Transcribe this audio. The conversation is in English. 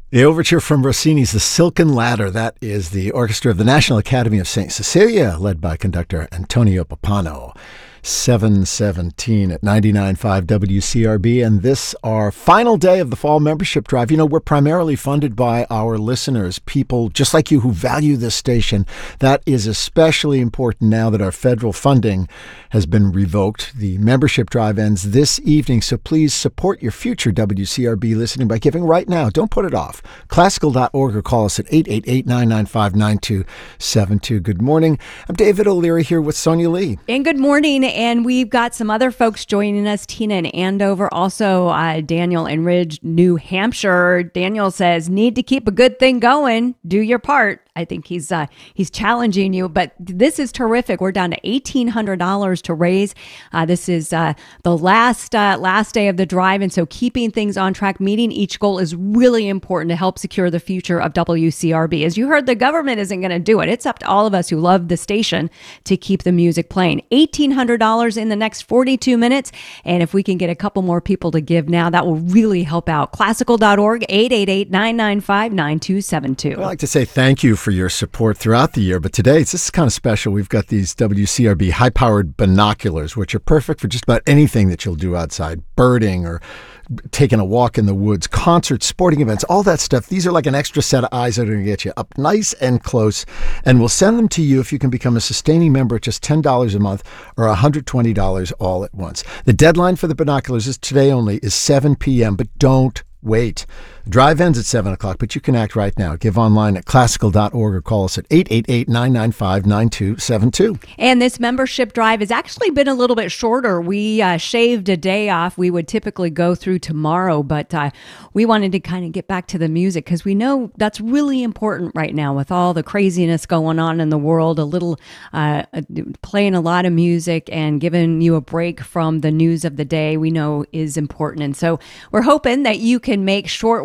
The overture from Rossini's The Silken Ladder. That is the orchestra of the National Academy of St. Cecilia, led by conductor Antonio Pappano. 7:17 at 99.5 WCRB, and this our final day of the fall membership drive. You know, we're primarily funded by our listeners, people just like you who value this station. That is especially important now that our federal funding has been revoked. The membership drive ends this evening, so please support your future WCRB listening by giving right now. Don't put it off. Classical.org or call us at 888-995-9272. Good morning. I'm David O'Leary here with Sonia Lee. And good morning. And we've got some other folks joining us, Tina in Andover, also Daniel in Ridge, New Hampshire. Daniel says, need to keep a good thing going. Do your part. I think he's challenging you, but this is terrific. We're down to $1,800 to raise. This is the last day of the drive, and so keeping things on track, meeting each goal is really important to help secure the future of WCRB. As you heard, the government isn't going to do it. It's up to all of us who love the station to keep the music playing. $1,800 in the next 42 minutes, and if we can get a couple more people to give now, that will really help out. Classical.org, 888-995-9272. I'd like to say thank you for your support throughout the year, but today this is kind of special. We've got these WCRB high-powered binoculars, which are perfect for just about anything that you'll do outside, birding or taking a walk in the woods, concerts, sporting events, all that stuff. These are like an extra set of eyes that are going to get you up nice and close, and we'll send them to you if you can become a sustaining member at just $10 a month or $120 all at once. The deadline for the binoculars is today only, is 7 p.m., but don't wait. Drive ends at 7 o'clock, but you can act right now. Give online at classical.org or call us at 888-995-9272. And this membership drive has actually been a little bit shorter. We shaved a day off. We would typically go through tomorrow, but we wanted to kind of get back to the music because we know that's really important right now with all the craziness going on in the world. A little playing a lot of music and giving you a break from the news of the day we know is important. And so we're hoping that you can make short